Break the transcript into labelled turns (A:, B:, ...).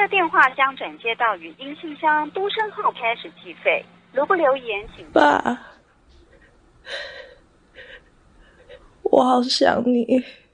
A: 个电话将转接到语音信箱，嘟声后开始计费。如不留言，请
B: 爸，我好想你。